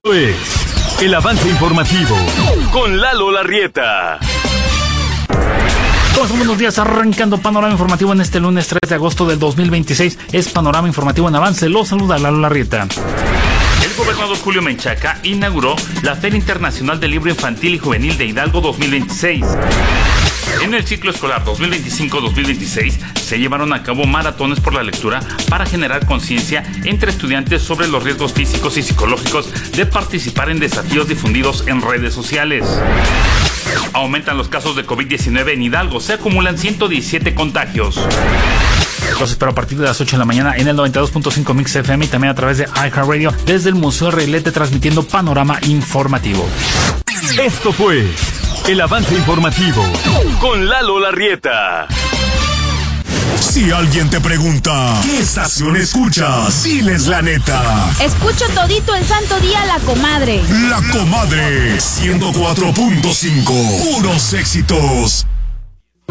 Es el avance informativo con Lalo Larrieta. Buenos días, arrancando Panorama Informativo en este lunes 3 de agosto del 2026. Es Panorama Informativo en avance. Los saluda Lalo Larrieta. El gobernador Julio Menchaca inauguró la Feria Internacional del Libro Infantil y Juvenil de Hidalgo 2026. En el ciclo escolar 2025-2026 se llevaron a cabo maratones por la lectura para generar conciencia entre estudiantes sobre los riesgos físicos y psicológicos de participar en desafíos difundidos en redes sociales. Aumentan los casos de COVID-19 en Hidalgo, se acumulan 117 contagios. Los espero a partir de las 8 de la mañana en el 92.5 Mix FM y también a través de iHeartRadio desde el Museo Reilete, transmitiendo Panorama Informativo. Esto fue el avance informativo con Lalo Larrieta. Si alguien te pregunta, ¿qué estación escuchas? Diles la neta. Escucho todito el santo día La Comadre. La Comadre 104.5. Puros éxitos.